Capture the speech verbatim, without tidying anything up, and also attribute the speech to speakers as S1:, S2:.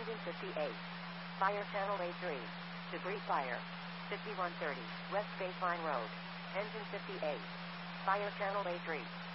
S1: Engine fifty-eight. Fire channel A three. Debris fire. fifty-one thirty, West Baseline Road. Engine fifty-eight. Fire channel A three.